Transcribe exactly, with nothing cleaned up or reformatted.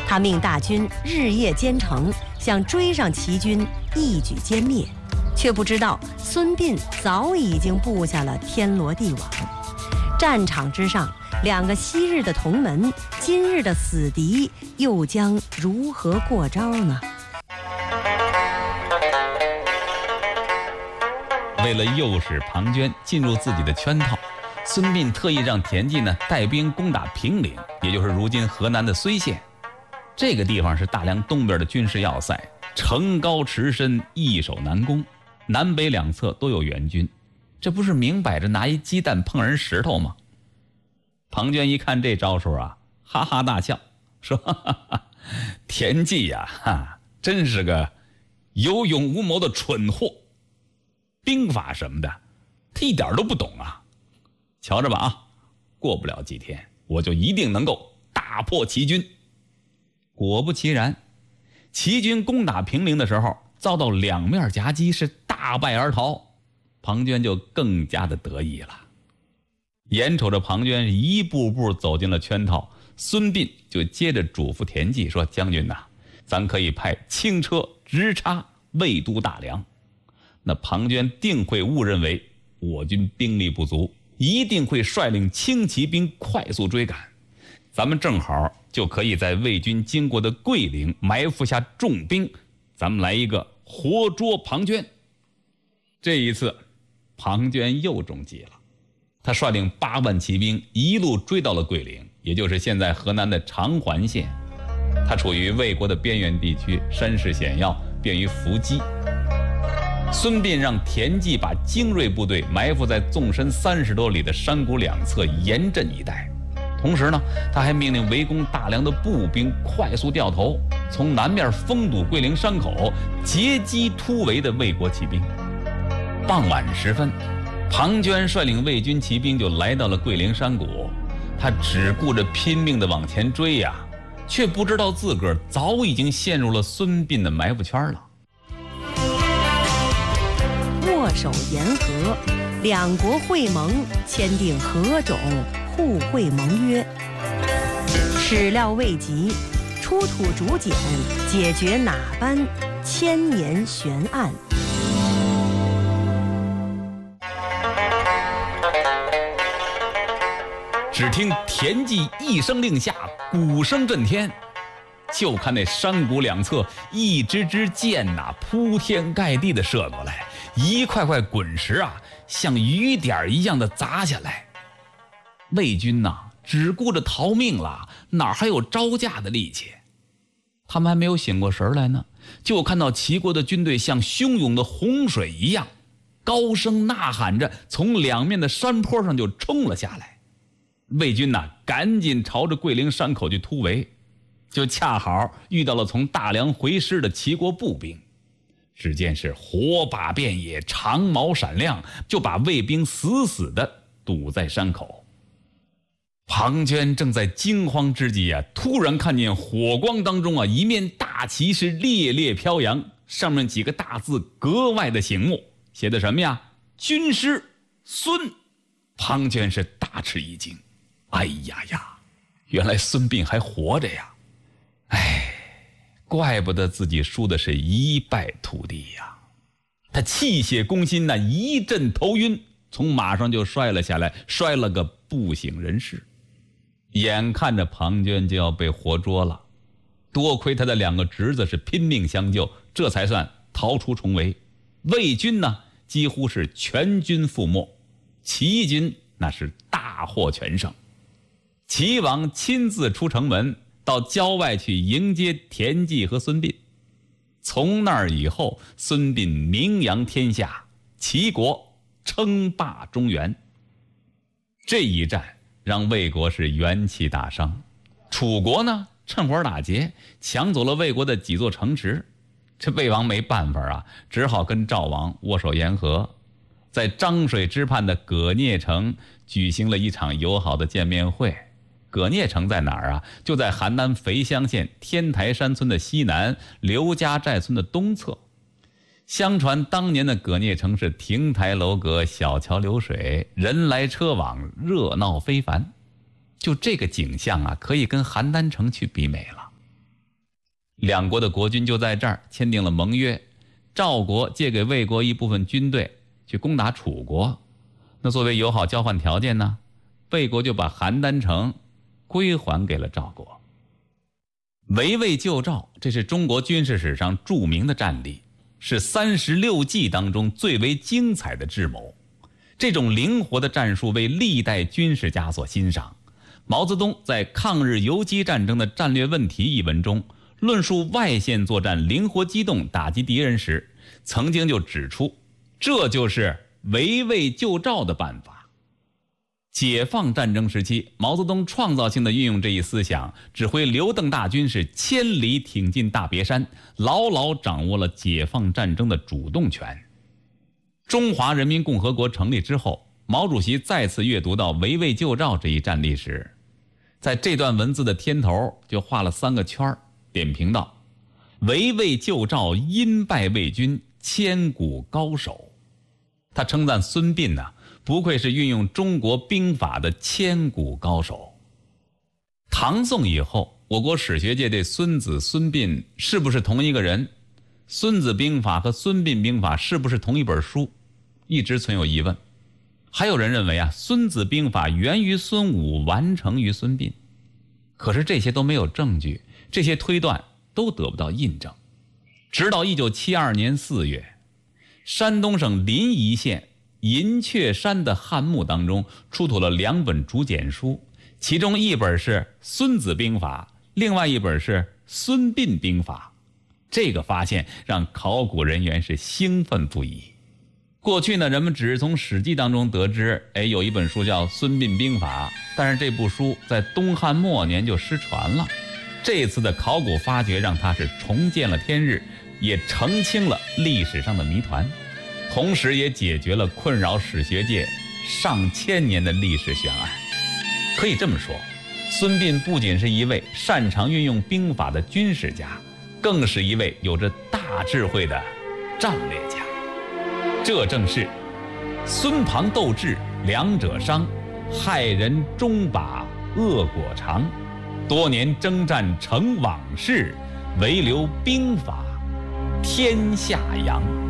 他命大军日夜兼程，想追上齐军，一举歼灭，却不知道孙膑早已经布下了天罗地网。战场之上，两个昔日的同门，今日的死敌，又将如何过招呢？ 为了诱使庞涓进入自己的圈套，孙膑特意让田忌呢带兵攻打平陵，也就是如今河南的睢县。这个地方是大梁东边的军事要塞，城高池深，易守难攻，南北两侧都有援军，这不是明摆着拿一鸡蛋碰人石头吗？庞涓一看这招数啊，哈哈大笑，说哈哈哈，田忌呀、啊，哈，真是个有勇无谋的蠢货，兵法什么的他一点都不懂啊。瞧着吧啊，过不了几天我就一定能够大破齐军。果不其然，齐军攻打平陵的时候遭到两面夹击，是大败而逃，庞涓就更加的得意了。眼瞅着庞涓一步步走进了圈套，孙膑就接着嘱咐田忌说，将军呐、啊，咱可以派轻车直插魏都大梁。那庞涓定会误认为我军兵力不足，一定会率领轻骑兵快速追赶，咱们正好就可以在魏军经过的桂陵埋伏下重兵，咱们来一个活捉庞涓。这一次庞涓又中计了，他率领八万骑兵一路追到了桂陵，也就是现在河南的长垣县。它处于魏国的边缘地区，山势险要，便于伏击。孙膑让田忌把精锐部队埋伏在纵深三十多里的山谷两侧，严阵以待。同时呢，他还命令围攻大梁的步兵快速掉头，从南面封堵桂陵山口，截击突围的魏国骑兵。傍晚时分，庞涓率领魏军骑兵就来到了桂陵山谷，他只顾着拼命地往前追呀、啊，却不知道自个儿早已经陷入了孙膑的埋伏圈了。 握手言和，两国会盟，签订何种互惠盟约。始料未及，出土竹简，解决哪般千年悬案。 只听田忌一声令下，鼓声震天，就看那山谷两侧一支支箭呐、啊，铺天盖地的射过来，一块块滚石啊，像雨点一样的砸下来。魏军呐、啊，只顾着逃命了，哪还有招架的力气？他们还没有醒过神来呢，就看到齐国的军队像汹涌的洪水一样，高声呐喊着从两面的山坡上就冲了下来。魏军呐、啊，赶紧朝着桂陵山口去突围，就恰好遇到了从大梁回师的齐国步兵。只见是火把遍野，长矛闪亮，就把魏兵死死地堵在山口。庞涓正在惊慌之际啊，突然看见火光当中啊，一面大旗是烈烈飘扬，上面几个大字格外的醒目，写的什么呀？军师孙。庞涓是大吃一惊，哎呀呀，原来孙膑还活着呀！哎，怪不得自己输的是一败涂地呀！他气血攻心呐、啊，一阵头晕，从马上就摔了下来，摔了个不省人事。眼看着庞涓就要被活捉了，多亏他的两个侄子是拼命相救，这才算逃出重围。魏军呢，几乎是全军覆没，齐军那是大获全胜。齐王亲自出城门，到郊外去迎接田忌和孙膑。从那儿以后，孙膑名扬天下，齐国称霸中原。这一战让魏国是元气大伤，楚国呢趁火打劫，抢走了魏国的几座城池。这魏王没办法啊，只好跟赵王握手言和，在漳水之畔的葛聂城举行了一场友好的见面会。葛聂城在哪儿啊？就在邯郸肥乡县天台山村的西南，刘家寨村的东侧。相传当年的葛聂城是亭台楼阁，小桥流水，人来车往，热闹非凡。就这个景象啊，可以跟邯郸城去比美了。 两国的国军就在这儿签订了盟约，赵国借给魏国一部分军队去攻打楚国，那作为友好交换条件呢，魏国就把邯郸城归还给了赵国。围魏救赵，这是中国军事史上著名的战例，是三十六计当中最为精彩的智谋。这种灵活的战术为历代军事家所欣赏。毛泽东在《抗日游击战争的战略问题》一文中，论述外线作战灵活机动打击敌人时，曾经就指出，这就是围魏救赵的办法。解放战争时期，毛泽东创造性地运用这一思想，指挥刘邓大军是千里挺进大别山，牢牢掌握了解放战争的主动权。中华人民共和国成立之后，毛主席再次阅读到围魏救赵这一战例时，在这段文字的天头就画了三个圈，点评道：围魏救赵，因败魏军，千古高手。他称赞孙膑呢、啊，不愧是运用中国兵法的千古高手。唐宋以后，我国史学界对孙子孙膑是不是同一个人，孙子兵法和孙膑兵法是不是同一本书，一直存有疑问。还有人认为啊，孙子兵法源于孙武，完成于孙膑。可是这些都没有证据，这些推断都得不到印证。直到一九七二年四月，山东省临沂县银雀山的汉墓当中出土了两本竹简书，其中一本是孙子兵法，另外一本是孙膑兵法。这个发现让考古人员是兴奋不已。过去呢，人们只是从史记当中得知，哎，有一本书叫《孙膑兵法》，但是这部书在东汉末年就失传了。这次的考古发掘让它是重见了天日，也澄清了历史上的谜团，同时也解决了困扰史学界上千年的历史悬案。可以这么说，孙膑不仅是一位擅长运用兵法的军事家，更是一位有着大智慧的战略家。这正是孙庞斗智，两者伤，害人终把恶果偿。多年征战成往事，唯留兵法天下扬。